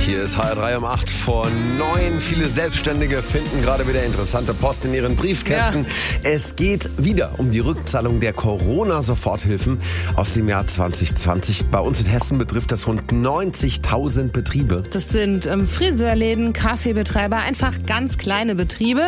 Hier ist HR3 um 8 vor 9. Viele Selbstständige finden gerade wieder interessante Post in ihren Briefkästen. Ja. Es geht wieder um die Rückzahlung der Corona-Soforthilfen aus dem Jahr 2020. Bei uns in Hessen betrifft das rund 90.000 Betriebe. Das sind Friseurläden, Kaffeebetreiber, einfach ganz kleine Betriebe.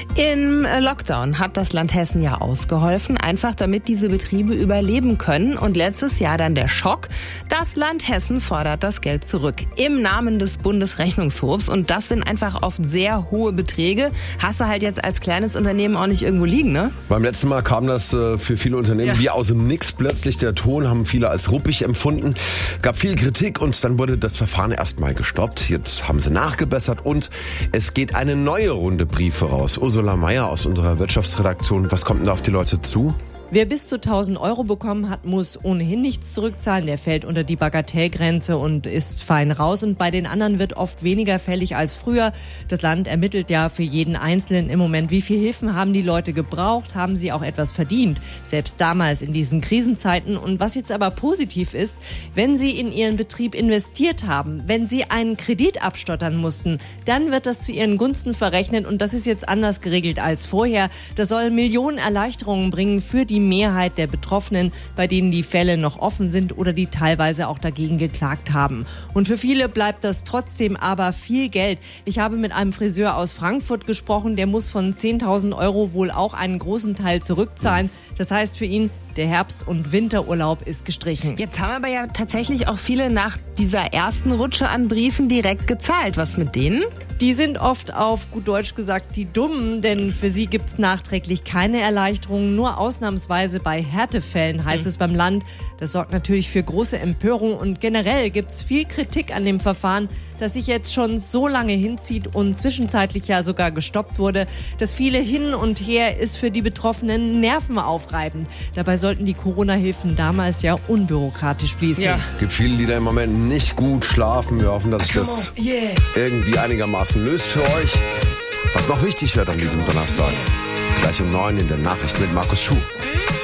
Im Lockdown hat das Land Hessen ja ausgeholfen, einfach damit diese Betriebe überleben können. Und letztes Jahr dann der Schock. Das Land Hessen fordert das Geld zurück. Im Namen des Bundesrechnungshofs. Und das sind einfach oft sehr hohe Beträge. Hast du halt jetzt als kleines Unternehmen auch nicht irgendwo liegen, ne? Beim letzten Mal kam das für viele Unternehmen wie aus dem Nix plötzlich. Der Ton haben viele als ruppig empfunden. Gab viel Kritik und dann wurde das Verfahren erstmal gestoppt. Jetzt haben sie nachgebessert und es geht eine neue Runde Briefe raus. Ursula Meier aus unserer Wirtschaftsredaktion. Was kommt denn da auf die Leute zu? Wer bis zu 1.000 Euro bekommen hat, muss ohnehin nichts zurückzahlen. Der fällt unter die Bagatellgrenze und ist fein raus. Und bei den anderen wird oft weniger fällig als früher. Das Land ermittelt ja für jeden Einzelnen im Moment, wie viel Hilfen haben die Leute gebraucht, haben sie auch etwas verdient. Selbst damals in diesen Krisenzeiten. Und was jetzt aber positiv ist, wenn sie in ihren Betrieb investiert haben, wenn sie einen Kredit abstottern mussten, dann wird das zu ihren Gunsten verrechnet. Und das ist jetzt anders geregelt als vorher. Das soll Millionen Erleichterungen bringen für die Mehrheit der Betroffenen, bei denen die Fälle noch offen sind oder die teilweise auch dagegen geklagt haben. Und für viele bleibt das trotzdem aber viel Geld. Ich habe mit einem Friseur aus Frankfurt gesprochen, der muss von 10.000 Euro wohl auch einen großen Teil zurückzahlen. Das heißt für ihn, der Herbst- und Winterurlaub ist gestrichen. Jetzt haben aber ja tatsächlich auch viele nach dieser ersten Rutsche an Briefen direkt gezahlt. Was mit denen? Die sind oft auf gut Deutsch gesagt die Dummen, denn für sie gibt's nachträglich keine Erleichterungen. Nur ausnahmsweise bei Härtefällen, heißt es beim Land. Das sorgt natürlich für große Empörung und generell gibt's viel Kritik an dem Verfahren, das sich jetzt schon so lange hinzieht und zwischenzeitlich ja sogar gestoppt wurde. Das viele Hin und Her ist für die Betroffenen nervenaufreibend. Dabei sollten die Corona-Hilfen damals ja unbürokratisch fließen. Ja. Es gibt viele, die da im Moment nicht gut schlafen. Wir hoffen, dass sich das irgendwie einigermaßen löst für euch. Was noch wichtig wird an diesem Donnerstag. Gleich um 9 in den Nachrichten mit Markus Schuh.